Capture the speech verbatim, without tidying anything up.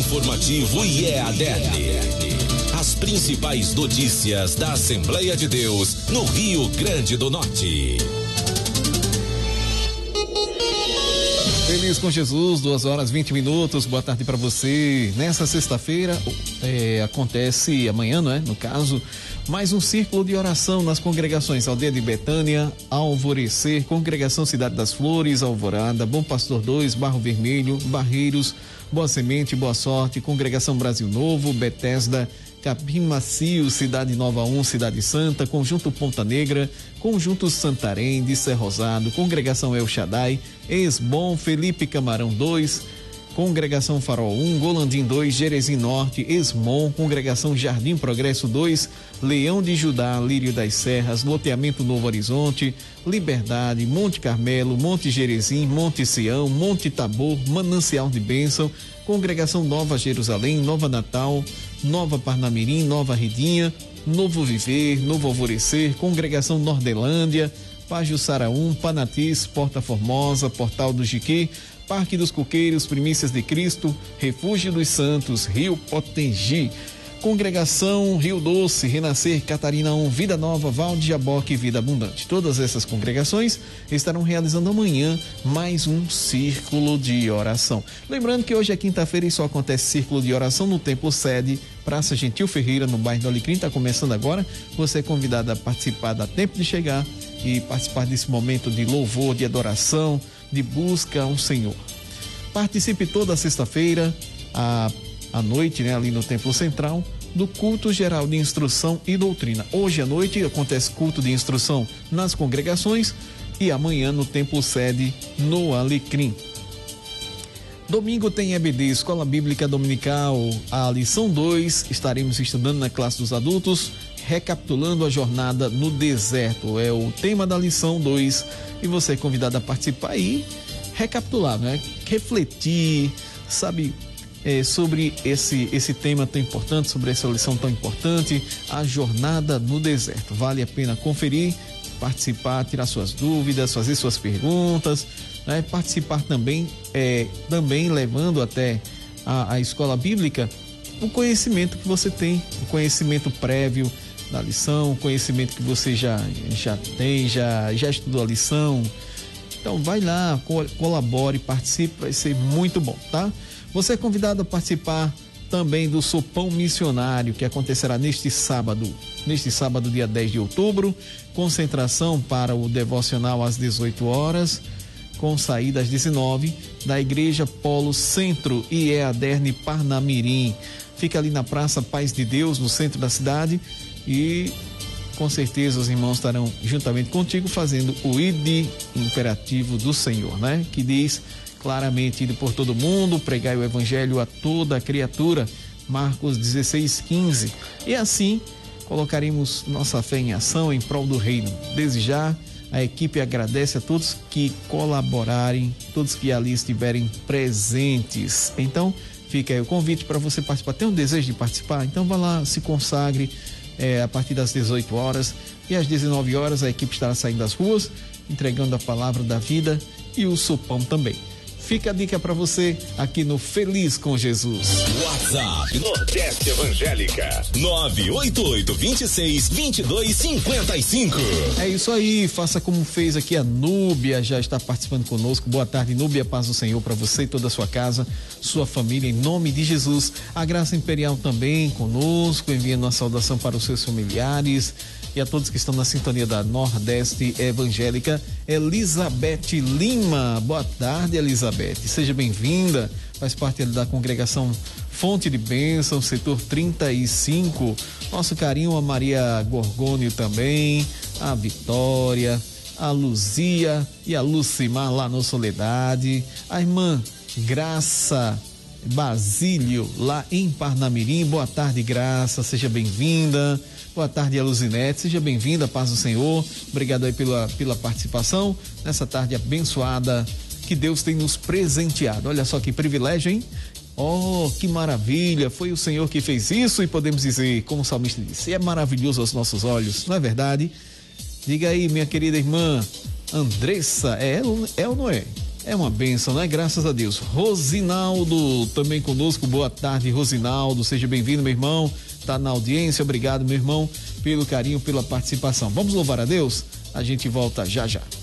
informativo I E A D E R N. As principais notícias da Assembleia de Deus no Rio Grande do Norte. Feliz com Jesus, duas horas vinte minutos, boa tarde para você. Nessa sexta-feira, é, acontece amanhã, não é? No caso, mais um círculo de oração nas congregações Aldeia de Betânia, Alvorecer, Congregação Cidade das Flores, Alvorada, Bom Pastor dois, Barro Vermelho, Barreiros, Boa Semente, Boa Sorte, Congregação Brasil Novo, Betesda, Capim Macio, Cidade Nova um, Cidade Santa, Conjunto Ponta Negra, Conjunto Santarém, de Ser Rosado, Congregação El Shaddai, Esbom, Felipe Camarão dois, Congregação Farol um, Golandim dois, Jerezim Norte, Esmon, Congregação Jardim Progresso dois, Leão de Judá, Lírio das Serras, Loteamento Novo Horizonte, Liberdade, Monte Carmelo, Monte Jerezim, Monte Sião, Monte Tabor, Manancial de Bênção, Congregação Nova Jerusalém, Nova Natal, Nova Parnamirim, Nova Ridinha, Novo Viver, Novo Alvorecer, Congregação Nordelândia, Pajuçara um, Panatis, Porta Formosa, Portal do Jiquê, Parque dos Coqueiros, Primícias de Cristo, Refúgio dos Santos, Rio Potengi, Congregação Rio Doce, Renascer, Catarina um, Vida Nova, Val de Jaboque e Vida Abundante. Todas essas congregações estarão realizando amanhã mais um círculo de oração. Lembrando que hoje é quinta-feira e só acontece círculo de oração no Templo Sede, Praça Gentil Ferreira, no bairro do Alecrim. Está começando agora. Você é convidado a participar, dá tempo de chegar e participar desse momento de louvor, de adoração, de busca ao Senhor. Participe toda sexta-feira, a à noite, né, ali no Templo Central, do culto geral de instrução e doutrina. Hoje à noite acontece culto de instrução nas congregações e amanhã no Templo Sede, no Alecrim. Domingo tem E B D, Escola Bíblica Dominical, a lição dois, estaremos estudando na classe dos adultos, recapitulando a jornada no deserto, é o tema da lição dois, e você é convidado a participar e recapitular, né? Refletir, sabe, É, sobre esse, esse tema tão importante, sobre essa lição tão importante, a jornada no deserto. Vale a pena conferir, participar, tirar suas dúvidas, fazer suas perguntas, né? Participar também, é, também levando até a, a escola bíblica o conhecimento que você tem, o conhecimento prévio da lição, o conhecimento que você já, já tem, já, já estudou a lição. Então vai lá, co- colabore, participe, vai ser muito bom, tá? Você é convidado a participar também do Sopão Missionário, que acontecerá neste sábado, neste sábado, dia dez de outubro, concentração para o devocional às dezoito horas, com saída às dezenove, da Igreja Polo Centro I E A D E R N Parnamirim. Fica ali na Praça Paz de Deus, no centro da cidade, e com certeza os irmãos estarão juntamente contigo fazendo o I D imperativo do Senhor, né? Que diz claramente: ir por todo mundo, pregai o evangelho a toda criatura, Marcos dezesseis, quinze. E assim colocaremos nossa fé em ação em prol do reino. Desde já, a equipe agradece a todos que colaborarem, todos que ali estiverem presentes. Então, fica aí o convite para você participar. Tem um desejo de participar? Então vá lá, se consagre é, a partir das dezoito horas, e às dezenove horas a equipe estará saindo das ruas, entregando a palavra da vida e o sopão também. Fica a dica para você aqui no Feliz com Jesus. WhatsApp Nordeste Evangélica nove oito oito, dois seis, dois dois cinco cinco. É isso aí, faça como fez aqui a Núbia, já está participando conosco. Boa tarde, Núbia, paz do Senhor para você e toda a sua casa, sua família, em nome de Jesus. A Graça Imperial também conosco, enviando uma saudação para os seus familiares e a todos que estão na sintonia da Nordeste Evangélica. Elizabeth Lima, boa tarde, Elizabeth, seja bem-vinda, faz parte da congregação Fonte de Bênção, setor trinta e cinco. Nosso carinho a Maria Gorgônio também, a Vitória, a Luzia e a Lucimar lá no Soledade, a irmã Graça Basílio lá em Parnamirim. Boa tarde, Graça, seja bem-vinda. Boa tarde, Eluzinete, seja bem-vinda, paz do Senhor. Obrigado aí pela, pela participação nessa tarde abençoada que Deus tem nos presenteado. Olha só que privilégio, hein? Oh, que maravilha, foi o Senhor que fez isso, e podemos dizer, como o salmista disse, é maravilhoso aos nossos olhos, não é verdade? Diga aí, minha querida irmã Andressa, é, é ou não é? É uma bênção, né? Graças a Deus. Rosinaldo também conosco. Boa tarde, Rosinaldo. Seja bem-vindo, meu irmão. Tá na audiência. Obrigado, meu irmão, pelo carinho, pela participação. Vamos louvar a Deus? A gente volta já já.